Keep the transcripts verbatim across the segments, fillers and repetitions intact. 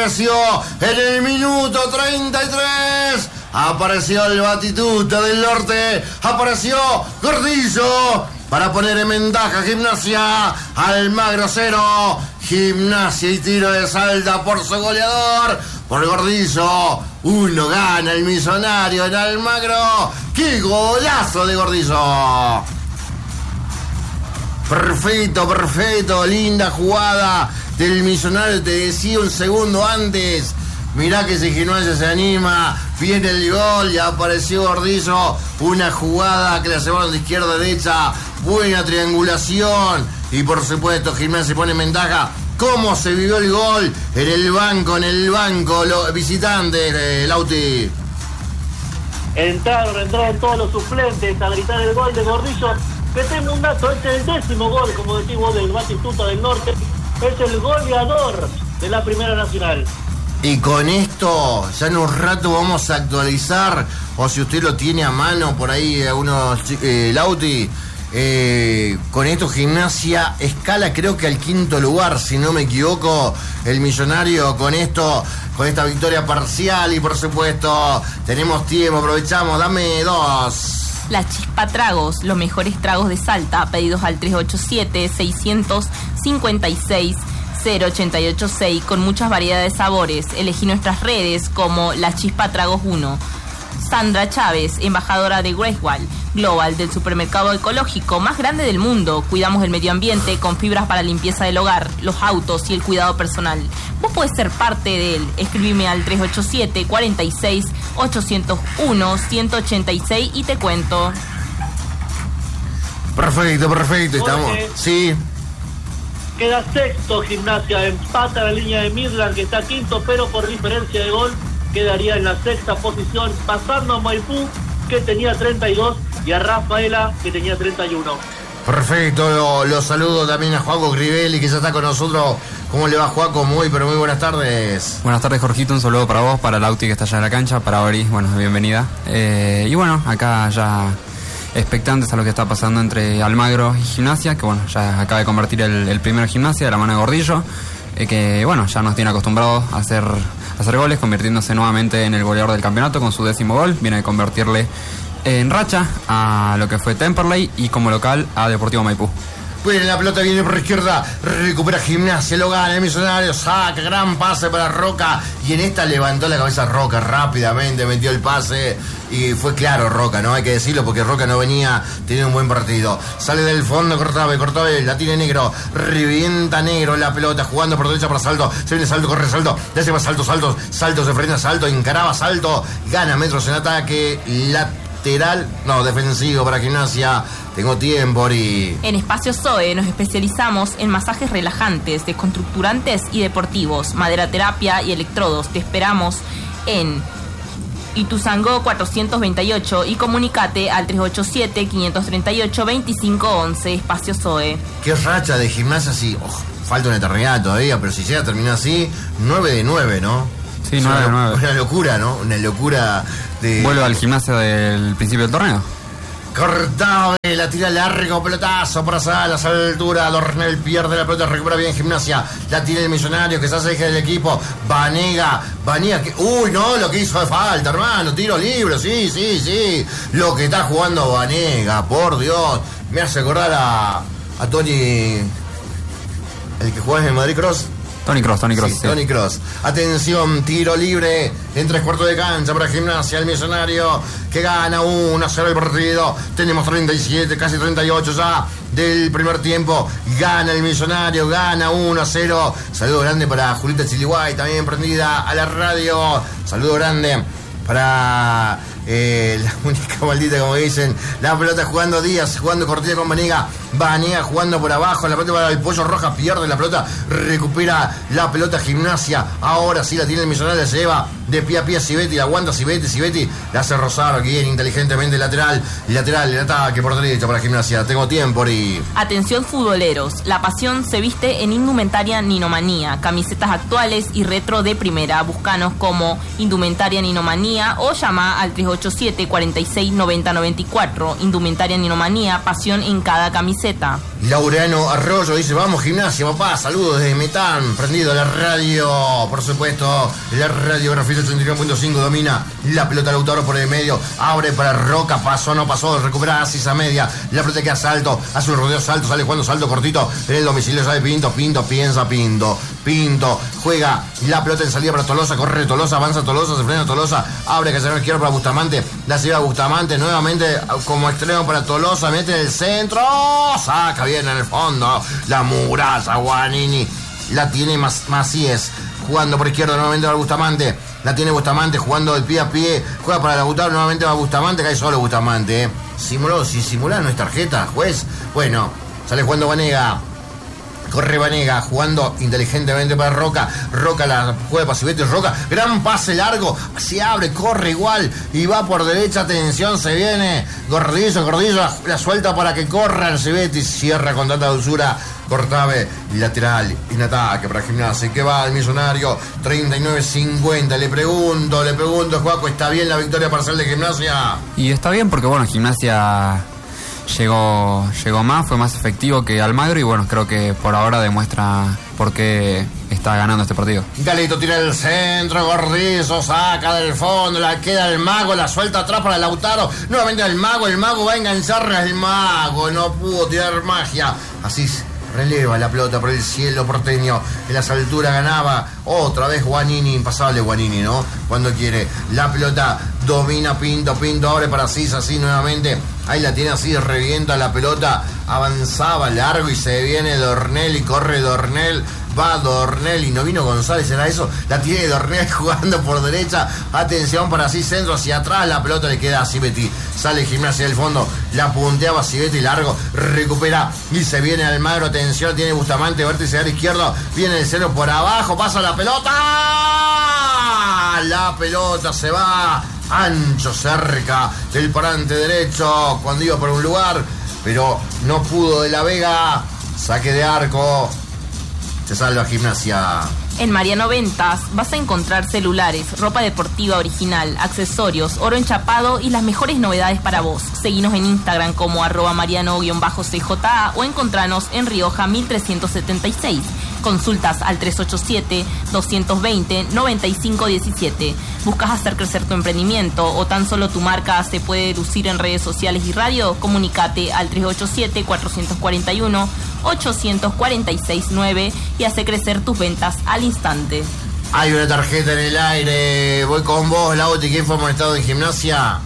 apareció en el minuto treinta y tres. Apareció el Batistuta del Norte. Apareció Gordillo para poner en ventaja Gimnasia. Almagro cero. Gimnasia y Tiro de Salta por su goleador, por Gordillo. Uno gana el Millonario en Almagro. ¡Qué golazo de Gordillo! Perfecto, perfecto. Linda jugada del Millonario. Te decía un segundo antes. Mirá que si Gimnasia se anima, viene el gol y apareció Gordillo. Una jugada que la llevaron de izquierda a derecha. Buena triangulación. Y por supuesto Gimnasia se pone en ventaja. ¿Cómo se vivió el gol? En el banco, en el banco, los visitantes, eh, Lauti. Entraron, entraron todos los suplentes a gritar el gol de Gordillo. Que tengo un dato, este es el décimo gol, como decís vos, del Batistuta del Norte. Es el goleador de la Primera Nacional. Y con esto, ya en un rato vamos a actualizar, o si usted lo tiene a mano por ahí, algunos eh, Lauti, eh, con esto Gimnasia escala creo que al quinto lugar, si no me equivoco, el Millonario con esto, con esta victoria parcial. Y por supuesto, tenemos tiempo, aprovechamos, dame dos. La Chispa Tragos, los mejores tragos de Salta, pedidos al tres ocho siete, seis cinco seis, cero ocho ocho seis, con muchas variedades de sabores. Elegí nuestras redes como La Chispa Tragos uno. Sandra Chávez, embajadora de Greywall Global, del supermercado ecológico más grande del mundo. Cuidamos el medio ambiente con fibras para limpieza del hogar, los autos y el cuidado personal. Vos podés ser parte de él. Escribime al tres ocho siete, cuatro seis, ocho cero uno, uno ocho seis y te cuento. Perfecto, perfecto. Estamos. Sí. Queda sexto Gimnasia, empata la línea de Midland, que está quinto, pero por diferencia de gol quedaría en la sexta posición, pasando a Maipú, que tenía treinta y dos, y a Rafaela, que tenía treinta y uno. Perfecto, los lo saludo también a Juaco Crivelli, que ya está con nosotros. ¿Cómo le va, Juaco? Muy, pero muy buenas tardes. Buenas tardes, Jorgito, un saludo para vos, para Lauti, que está allá en la cancha, para Ori, bueno, bienvenida. Eh, y bueno, acá ya expectantes a lo que está pasando entre Almagro y Gimnasia, que bueno, ya acaba de convertir el, el primer Gimnasia de la mano de Gordillo, eh, que bueno, ya nos tiene acostumbrados a hacer, a hacer goles, convirtiéndose nuevamente en el goleador del campeonato con su décimo gol. Viene de convertirle en racha a lo que fue Temperley y como local a Deportivo Maipú. Bueno, la pelota viene por izquierda, recupera Gimnasia, lo gana el Millonario, saca, gran pase para Roca, y en esta levantó la cabeza Roca rápidamente, metió el pase, y fue claro Roca, ¿no? Hay que decirlo, porque Roca no venía teniendo un buen partido. Sale del fondo, Cortave, Cortave, la tiene Negro, revienta Negro la pelota, jugando por derecha para Salto, se viene Salto, corre Salto, le hace más Salto, Salto, Salto, se frena Salto, encaraba Salto, gana metros en ataque, lateral, no, defensivo para Gimnasia. Tengo tiempo, y en Espacio Zoe nos especializamos en masajes relajantes, desconstructurantes y deportivos, maderaterapia y electrodos. Te esperamos en Ituzaingó cuatrocientos veintiocho y comunicate al tres ocho siete, cinco tres ocho, dos cinco once. Espacio Zoe. Qué racha de Gimnasia, sí. Oh, falta una eternidad todavía, pero si llega a terminar así, nueve de nueve, ¿no? Sí, nueve de nueve. Una locura, ¿no? Una locura de... Vuelve al Gimnasia del principio del torneo. Cortado, la tira largo, pelotazo para Salas a la altura. Dornel pierde la pelota, recupera bien Gimnasia. La tira el Millonario, que se hace eje del equipo. Vanega, Vanega, que. Uy, no, lo que hizo de falta, hermano. Tiro libre, sí, sí, sí. Lo que está jugando Vanega, por Dios. Me hace acordar a. a Tony. El que juega en Madrid Cross. Tony Cross, Tony Cross. Sí, sí. Tony Cross. Atención, tiro libre en tres cuartos de cancha para Gimnasia, el Millonario, que gana uno a cero el partido. Tenemos treinta y siete, casi treinta y ocho ya del primer tiempo. Gana el Millonario, gana uno a cero. Saludo grande para Julieta Chiliguay, también prendida a la radio. Saludo grande para eh, la única maldita, como dicen. La pelota jugando Díaz, jugando cortilla con Vanega. Vanega jugando por abajo, la pelota para el Pollo Rojas, pierde la pelota, recupera la pelota Gimnasia. Ahora sí la tiene el Millonario, se lleva de pie a pie a Civetti, la aguanta Civetti, Civetti la hace Rosario, bien inteligentemente lateral, lateral, el ataque por derecha para Gimnasia. Tengo tiempo, y atención futboleros, la pasión se viste en Indumentaria Ninomanía, camisetas actuales y retro de primera. Búscanos como Indumentaria Ninomanía Ninomanía o llama al tres ocho siete, cuarenta y seis, noventa, noventa y cuatro. Indumentaria Ninomanía, pasión en cada camiseta. Laureano Arroyo dice, vamos Gimnasia, papá, saludos desde Metán, prendido la radio, por supuesto, la radiografía ochenta y nueve punto cinco domina la pelota Lautaro por el medio, abre para Roca, pasó, no pasó, recupera Asis a media, la pelota queda salto, hace un rodeo salto, sale jugando salto cortito, en el domicilio sale Pinto, Pinto, piensa Pinto, Pinto, juega la pelota en salida para Tolosa, corre Tolosa, avanza Tolosa, se frena Tolosa, abre que se va izquierdo para Bustamante, la lleva Bustamante, nuevamente como extremo para Tolosa, mete en el centro, saca bien en el fondo, la muralla, Guanini, la tiene Macías, jugando por izquierda, nuevamente va Bustamante, la tiene Bustamante, jugando de pie a pie, juega para Lautaro, nuevamente va Bustamante, cae solo Bustamante, ¿eh? Simuló, si simulá no es tarjeta, juez, bueno, sale jugando Vanega, corre Vanega, jugando inteligentemente para Roca, Roca la juega para Civetti, Roca, gran pase largo, se abre, corre igual, y va por derecha, atención, se viene, Gordillo, Gordillo, la, la suelta para que corran, Civetti, cierra con tanta dulzura, Cortave, lateral, en ataque para Gimnasia, que va al Millonario, treinta y nueve cincuenta, le pregunto, le pregunto, Juaco, ¿está bien la victoria parcial de Gimnasia? Y está bien porque, bueno, Gimnasia llegó llegó más, fue más efectivo que Almagro y, bueno, creo que por ahora demuestra por qué está ganando este partido. Galito tira el centro, Gordizo saca del fondo, la queda el Mago, la suelta atrás para Lautaro, nuevamente el Mago, el Mago va a enganchar al Mago, no pudo tirar magia, así releva la pelota por el cielo porteño, en las alturas ganaba otra vez Guanini, impasable Guanini, ¿no? Cuando quiere, la pelota domina Pinto, Pinto abre para Asís, así nuevamente, ahí la tiene así, revienta la pelota, avanzaba largo y se viene Dornel y corre Dornel, va Dornel y no vino González, ¿era eso? La tiene Dornel jugando por derecha, atención para así, centro hacia atrás, la pelota le queda a Civetti, sale Gimnasia del fondo, la punteaba Civetti largo, recupera y se viene Almagro, atención, tiene Bustamante, vértice al izquierdo, viene el cero por abajo, pasa la pelota, la pelota se va ancho cerca del parante derecho cuando iba por un lugar, pero no pudo de la Vega, saque de arco, se salva Gimnasia. En Mariano Ventas vas a encontrar celulares, ropa deportiva original, accesorios, oro enchapado y las mejores novedades para vos. Seguinos en Instagram como arroba mariano-cja o encontranos en Rioja mil trescientos setenta y seis. Consultas al tres ocho siete, dos dos cero, nueve cinco uno siete. ¿Buscas hacer crecer tu emprendimiento o tan solo tu marca se puede lucir en redes sociales y radio? Comunicate al tres ocho siete, cuatro cuatro uno, ocho cuatro seis nueve y hace crecer tus ventas al instante. Hay una tarjeta en el aire, voy con vos, Lauti, ¿quién fue amonestado en Gimnasia?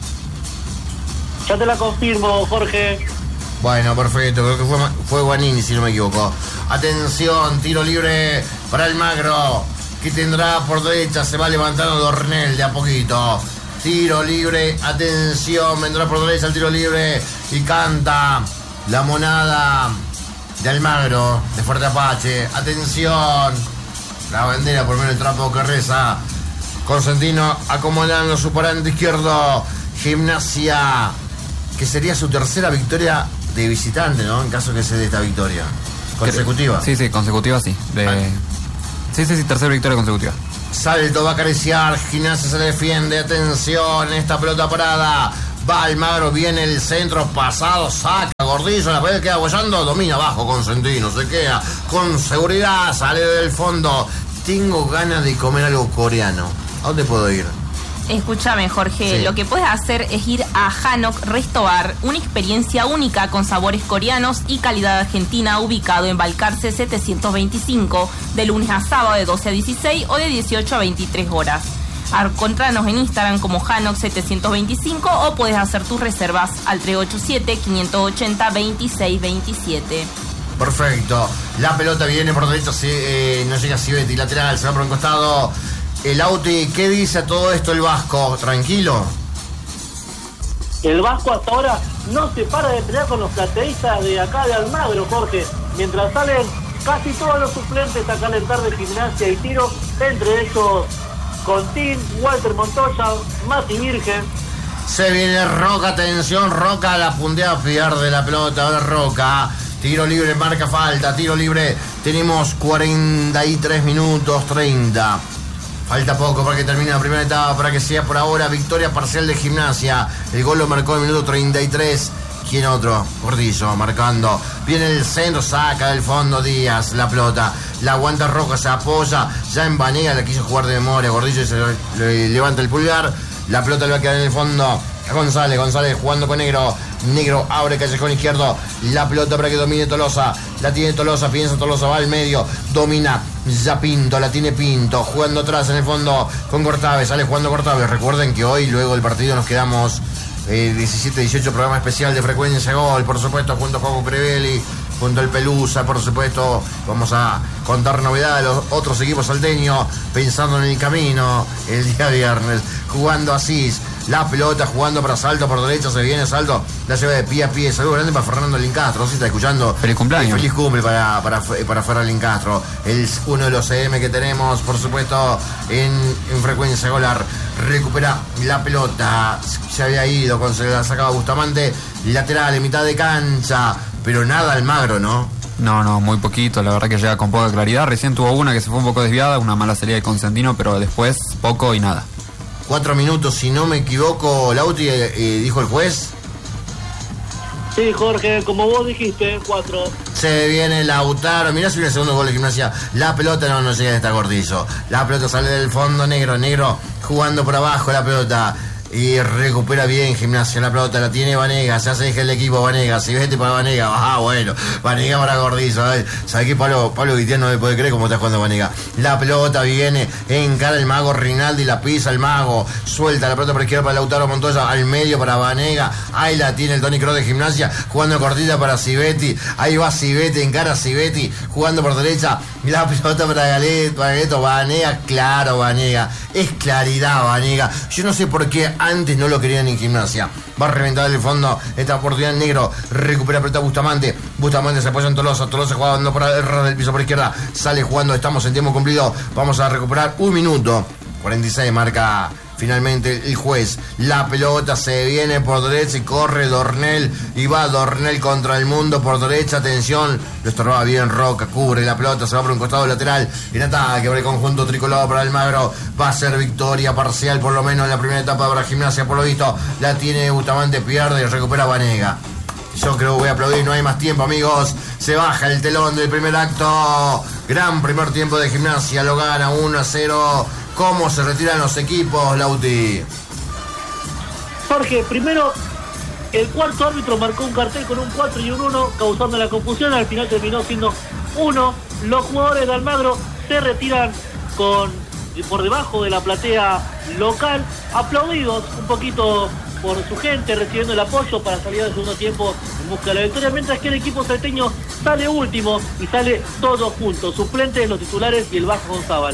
Ya te la confirmo, Jorge. Bueno, perfecto, creo que fue, fue Guanini, si no me equivoco. Atención, tiro libre para Almagro, que tendrá por derecha, se va levantando Dornel de a poquito. Tiro libre, atención, vendrá por derecha el tiro libre y canta la monada de Almagro, de Fuerte Apache. Atención, la bandera por menos el trapo que reza. Consentino acomodando su parante izquierdo. Gimnasia, que sería su tercera victoria de visitante, ¿no? En caso que se dé esta victoria consecutiva. Sí, sí, consecutiva, sí. De... Vale. Sí, sí, sí, tercera victoria consecutiva. Salto, va a acariciar, Gimnasia se defiende, atención, esta pelota parada, va Almagro, viene el centro pasado, saca Gordillo, la pelota queda bollando, domina abajo Consentino, se queda con seguridad, sale del fondo. Tengo ganas de comer algo coreano, ¿a dónde puedo ir? Escúchame, Jorge, sí. Lo que puedes hacer es ir a Hanok Resto Bar, una experiencia única con sabores coreanos y calidad argentina, ubicado en Balcarce setecientos veinticinco, de lunes a sábado de doce a dieciséis o de dieciocho a veintitrés horas. Encontranos en Instagram como Hanok setecientos veinticinco o puedes hacer tus reservas al tres ocho siete, cinco ocho cero, veintiséis veintisiete. Perfecto, la pelota viene por derecha, eh, no llega a Civetti, lateral, se va por un costado. El Auti, ¿qué dice a todo esto el Vasco? ¿Tranquilo? El Vasco hasta ahora no se para de pelear con los plateístas de acá de Almagro, Jorge. Mientras salen casi todos los suplentes a calentar de Gimnasia y Tiro, entre ellos Contín, Walter Montoya, Mati Virgen. Se viene Roca, atención, Roca la puntea, pierde la pelota, ahora Roca. Tiro libre, marca falta, tiro libre. Tenemos cuarenta y tres minutos, treinta. Falta poco para que termine la primera etapa, para que sea por ahora victoria parcial de Gimnasia. El gol lo marcó en el minuto treinta y tres. ¿Quién otro? Gordillo marcando. Viene el centro, saca del fondo Díaz la pelota. La aguanta Roja, se apoya. Ya en Vanega la quiso jugar de memoria. Gordillo se le, le levanta el pulgar. La pelota le va a quedar en el fondo a González. González jugando con Negro. Negro abre callejón izquierdo. La pelota para que domine Tolosa. La tiene Tolosa, piensa Tolosa, va al medio. Domina ya Pinto, la tiene Pinto. Jugando atrás en el fondo con Cortave. Sale jugando Cortave. Recuerden que hoy, luego del partido, nos quedamos eh, diecisiete dieciocho, programa especial de Frecuencia Gol. Por supuesto, junto a Juaco Crevelli, junto al Pelusa, por supuesto. Vamos a contar novedades de los otros equipos salteños. Pensando en el camino el día viernes. Jugando Asís. La pelota jugando para Salto por derecha, se viene Salto, la lleva de pie a pie. Saludos grande para Fernando Lincastro, si está escuchando. Feliz cumpleaños. Feliz cumple para, para, para Fernando Lincastro. Es uno de los C M que tenemos, por supuesto, en, en Frecuencia Golar. Recupera la pelota, se había ido, con, se la sacaba Bustamante, lateral en mitad de cancha, pero nada Almagro, ¿no? No, no, muy poquito, la verdad que llega con poca claridad. Recién tuvo una que se fue un poco desviada, una mala salida de Consentino, pero después poco y nada. Cuatro minutos, si no me equivoco, Lauti, eh, eh, dijo el juez. Sí, Jorge, como vos dijiste, cuatro. Se viene Lautaro, mirá si viene el segundo gol de Gimnasia. La pelota no, no llega, está Gordillo. La pelota sale del fondo, Negro, Negro jugando por abajo la pelota. Y recupera bien Gimnasia, la pelota la tiene Vanega, se hace eje el equipo Vanega, si vete para Vanega, ah bueno, Vanega para Gordillo, ¿sabes qué? Pablo, Pablo Guitián no me puede creer cómo está jugando Vanega. La pelota viene, encara el mago Rinaldi, la pisa el mago, suelta la pelota por izquierda para Lautaro Montoya, al medio para Vanega, ahí la tiene el Tony Kroos de Gimnasia, jugando cortita para Civetti, ahí va Civetti, encara Civetti, jugando por derecha, la pelota para Galeto, Galeto, Vanega, claro Vanega, es claridad Vanega, yo no sé por qué antes no lo querían en Gimnasia. Va a reventar el fondo esta oportunidad. Negro recupera pelota Bustamante. Bustamante se apoya en Tolosa. Tolosa jugando por el ras del piso por izquierda. Sale jugando. Estamos en tiempo cumplido. Vamos a recuperar un minuto. cuarenta y seis marca finalmente el juez. La pelota se viene por derecha y corre Dornel. Y va Dornel contra el mundo por derecha. Atención. Lo estorbaba bien Roca. Cubre la pelota. Se va por un costado lateral. En ataque por el conjunto tricolado para Almagro. Va a ser victoria parcial por lo menos en la primera etapa para Gimnasia. Por lo visto la tiene Bustamante. Pierde y recupera Vanega. Yo creo que voy a aplaudir. No hay más tiempo, amigos. Se baja el telón del primer acto. Gran primer tiempo de Gimnasia. Lo gana uno a cero. ¿Cómo se retiran los equipos, Lauti? Jorge, primero, el cuarto árbitro marcó un cartel con un cuatro y un uno, causando la confusión. Al final terminó siendo uno. Los jugadores de Almagro se retiran con por debajo de la platea local, aplaudidos un poquito por su gente, recibiendo el apoyo para salir del segundo tiempo en busca de la victoria, mientras que el equipo salteño sale último y sale todos juntos, suplentes, los titulares y el Vasco Gonzábal.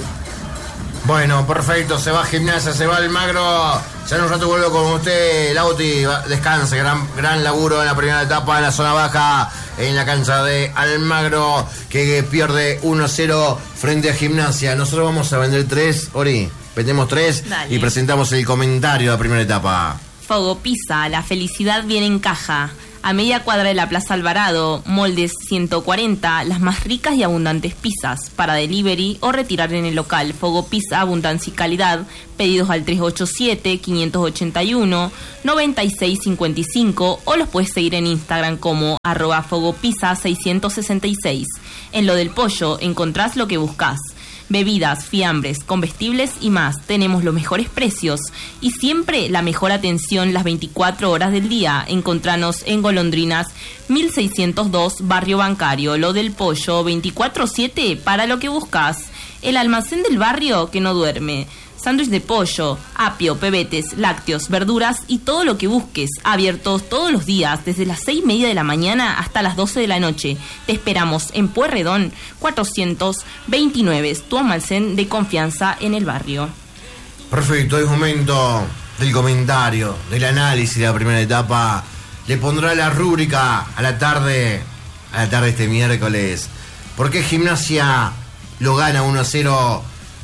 Bueno, perfecto, se va Gimnasia, se va Almagro. Ya en un rato vuelvo con usted, Lauti, descanse, gran, gran laburo en la primera etapa en la zona baja, en la cancha de Almagro, que pierde uno a cero frente a Gimnasia. Nosotros vamos a vender tres, Ori, vendemos tres. Dale. Y presentamos el comentario de la primera etapa. Fogo Pizza, la felicidad viene en caja. A media cuadra de la Plaza Alvarado, moldes ciento cuarenta, las más ricas y abundantes pizzas, para delivery o retirar en el local. Fogo Pizza, abundancia y calidad, pedidos al tres ocho siete, cinco ocho uno, nueve seis cinco cinco o los puedes seguir en Instagram como arroba fogopizza seiscientos sesenta y seis. En lo del pollo encontrás lo que buscás. Bebidas, fiambres, comestibles y más. Tenemos los mejores precios y siempre la mejor atención las veinticuatro horas del día. Encontranos en Golondrinas mil seiscientos dos, Barrio Bancario. Lo del pollo, veinticuatro siete para lo que buscas. El almacén del barrio que no duerme. Sándwich de pollo, apio, pebetes, lácteos, verduras y todo lo que busques. Abiertos todos los días, desde las seis y media de la mañana hasta las doce de la noche. Te esperamos en Pueyrredón cuatrocientos veintinueve, tu almacén de confianza en el barrio. Perfecto, es momento del comentario, del análisis de la primera etapa. Le pondrá la rúbrica a la tarde, a la tarde este miércoles. ¿Por qué Gimnasia lo gana uno a cero?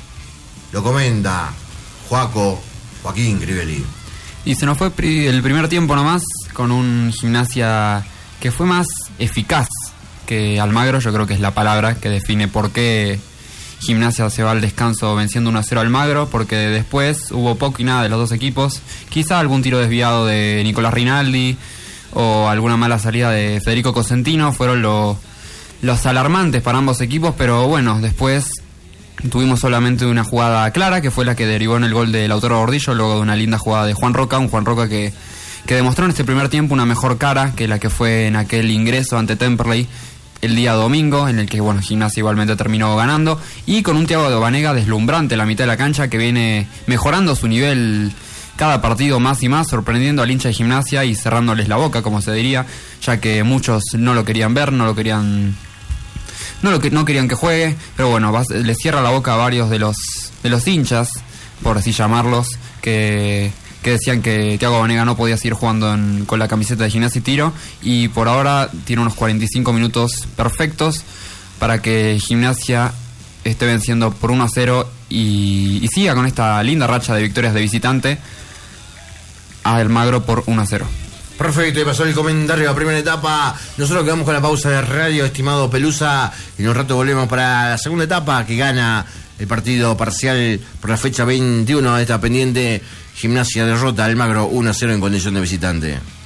Lo comenta Juaco, Joaquín Crivelli. Y se nos fue el primer tiempo nomás con un Gimnasia que fue más eficaz que Almagro. Yo creo que es la palabra que define por qué Gimnasia se va al descanso venciendo uno a cero Almagro, porque después hubo poco y nada de los dos equipos. Quizá algún tiro desviado de Nicolás Rinaldi o alguna mala salida de Federico Cosentino fueron lo, los alarmantes para ambos equipos, pero bueno, después tuvimos solamente una jugada clara, que fue la que derivó en el gol de Lautaro Gordillo, luego de una linda jugada de Juan Roca, un Juan Roca que, que demostró en este primer tiempo una mejor cara que la que fue en aquel ingreso ante Temperley el día domingo, en el que bueno, Gimnasia igualmente terminó ganando, y con un Thiago de Banega deslumbrante en la mitad de la cancha, que viene mejorando su nivel cada partido más y más, sorprendiendo al hincha de Gimnasia y cerrándoles la boca, como se diría, ya que muchos no lo querían ver, no lo querían no lo que no querían que juegue, pero bueno, va, le cierra la boca a varios de los de los hinchas, por así llamarlos, que que decían que Thiago Banega no podía seguir jugando en, con la camiseta de Gimnasia y Tiro, y por ahora tiene unos cuarenta y cinco minutos perfectos para que Gimnasia esté venciendo por uno a cero y, y siga con esta linda racha de victorias de visitante a Almagro por uno a cero. Perfecto, y pasó el comentario de la primera etapa. Nosotros quedamos con la pausa de radio, estimado Pelusa, y en un rato volvemos para la segunda etapa, que gana el partido parcial por la fecha veintiuno de esta pendiente. Gimnasia derrota a Almagro uno a cero en condición de visitante.